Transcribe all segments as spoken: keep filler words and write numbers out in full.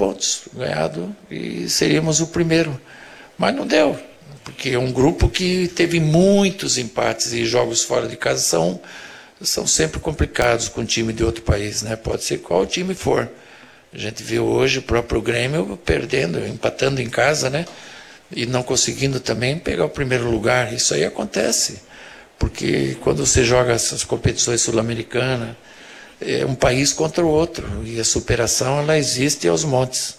pontos ganhado e seríamos o primeiro. Mas não deu, porque é um grupo que teve muitos empates e jogos fora de casa são, são sempre complicados com time de outro país, né? Pode ser qual time for. A gente viu hoje o próprio Grêmio perdendo, empatando em casa, né? E não conseguindo também pegar o primeiro lugar. Isso aí acontece, porque quando você joga essas competições sul-americanas, é um país contra o outro, e a superação ela existe aos montes.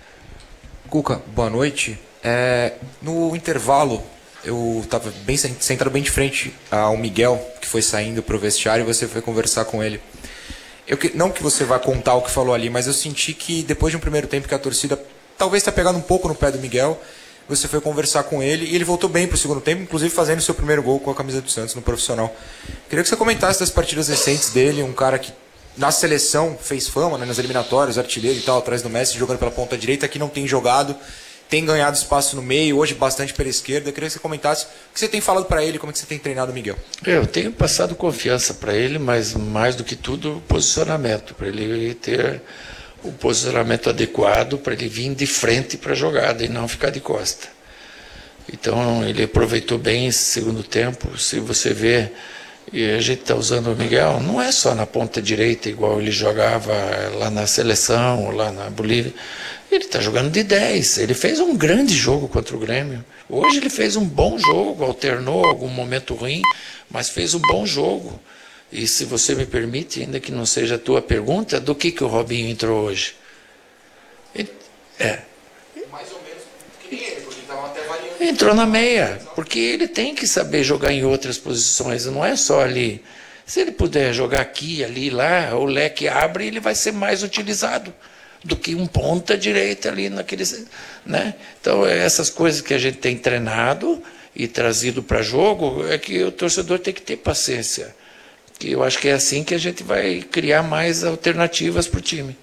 Cuca, boa noite. É, no intervalo, eu estava bem sentado bem de frente ao Miguel, que foi saindo para o vestiário, e você foi conversar com ele. Eu, não que você vá contar o que falou ali, mas eu senti que depois de um primeiro tempo que a torcida talvez tenha pegado um pouco no pé do Miguel, você foi conversar com ele e ele voltou bem para o segundo tempo, inclusive fazendo o seu primeiro gol com a camisa do Santos no profissional. Queria que você comentasse das partidas recentes dele, um cara que na seleção fez fama, né, nas eliminatórias, artilheiro e tal, atrás do Messi, jogando pela ponta direita, que não tem jogado, tem ganhado espaço no meio, hoje bastante pela esquerda. Eu queria que você comentasse o que você tem falado para ele, como é que você tem treinado o Miguel. Eu tenho passado confiança para ele, mas mais do que tudo, posicionamento, para ele ter o posicionamento adequado, para ele vir de frente para a jogada e não ficar de costa. Então, ele aproveitou bem esse segundo tempo. Se você vê, e a gente está usando o Miguel, não é só na ponta direita, igual ele jogava lá na seleção, lá na Bolívia. Ele está jogando de dez. Ele fez um grande jogo contra o Grêmio. Hoje ele fez um bom jogo, alternou algum momento ruim, mas fez um bom jogo. E se você me permite, ainda que não seja a tua pergunta, do que, que o Robinho entrou hoje? Ele, é. Mais ou menos que nem ele, porque estavam até variando. Entrou na meia, porque ele tem que saber jogar em outras posições, não é só ali. Se ele puder jogar aqui, ali, lá, o leque abre, ele vai ser mais utilizado do que um ponta direita ali naquele, né? Então, essas coisas que a gente tem treinado e trazido para jogo, é que o torcedor tem que ter paciência. Que eu acho que é assim que a gente vai criar mais alternativas para o time.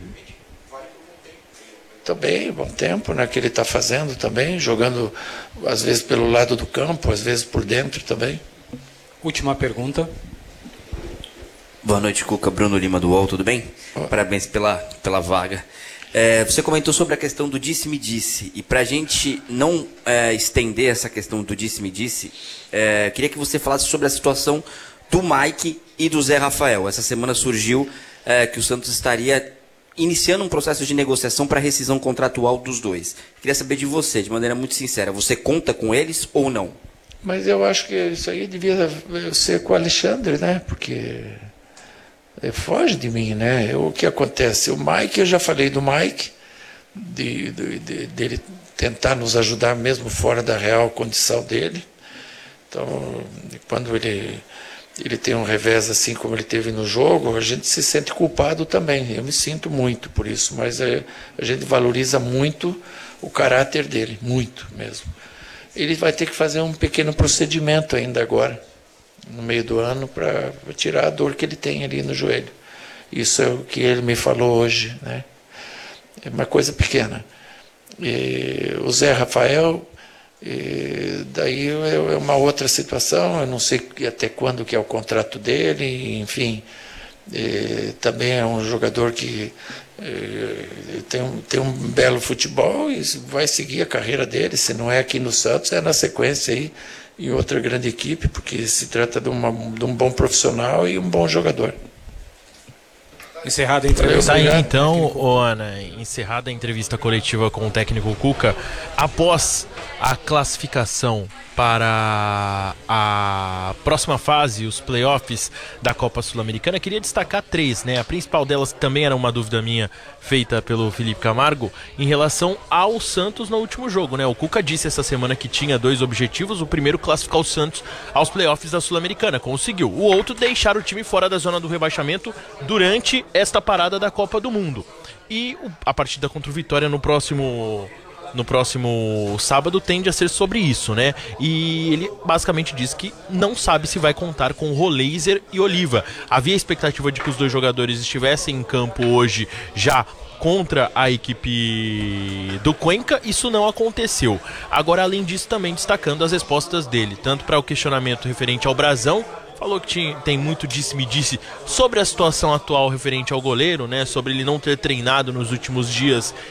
Também, bom tempo, né, que ele está fazendo também, jogando às vezes pelo lado do campo, às vezes por dentro também. Última pergunta. Boa noite, Cuca. Bruno Lima do U O L, tudo bem? Oh. Parabéns pela, pela vaga. É, você comentou sobre a questão do disse-me-disse, e para a gente não é, estender essa questão do disse-me-disse, é, queria que você falasse sobre a situação do Mike e do Zé Rafael. Essa semana surgiu é, que o Santos estaria iniciando um processo de negociação para rescisão contratual dos dois. Queria saber de você, de maneira muito sincera, você conta com eles ou não? Mas eu acho que isso aí devia ser com o Alexandre, né? Porque foge de mim, né? O que acontece? O Mike, eu já falei do Mike, de, de, de, dele tentar nos ajudar mesmo fora da real condição dele. Então, quando ele... ele tem um revés assim como ele teve no jogo, a gente se sente culpado também. Eu me sinto muito por isso, mas é, a gente valoriza muito o caráter dele, muito mesmo. Ele vai ter que fazer um pequeno procedimento ainda agora, no meio do ano, para tirar a dor que ele tem ali no joelho. Isso é o que ele me falou hoje, né? É uma coisa pequena. E o Zé Rafael... E daí é uma outra situação, eu não sei até quando que é o contrato dele, enfim, também é um jogador que tem um, tem um belo futebol e vai seguir a carreira dele, se não é aqui no Santos, é na sequência aí, em outra grande equipe, porque se trata de, uma, de um bom profissional e um bom jogador. Encerrada a entrevista. Tá, então, ô Ana, encerrada a entrevista coletiva com o técnico Cuca, após a classificação para a próxima fase, os playoffs da Copa Sul-Americana, queria destacar três, né? A principal delas, que também era uma dúvida minha, feita pelo Felipe Camargo, em relação ao Santos no último jogo, né? O Cuca disse essa semana que tinha dois objetivos: o primeiro, classificar o Santos aos playoffs da Sul-Americana, conseguiu. O outro, deixar o time fora da zona do rebaixamento durante esta parada da Copa do Mundo. E a partida contra o Vitória no próximo... no próximo sábado tende a ser sobre isso, né? E ele basicamente diz que não sabe se vai contar com Roleiser e Oliva. Havia a expectativa de que os dois jogadores estivessem em campo hoje já contra a equipe do Cuenca, isso não aconteceu. Agora, além disso, também destacando as respostas dele, tanto para o questionamento referente ao Brasão, falou que tinha, tem muito disse-me-disse sobre a situação atual referente ao goleiro, né? Sobre ele não ter treinado nos últimos dias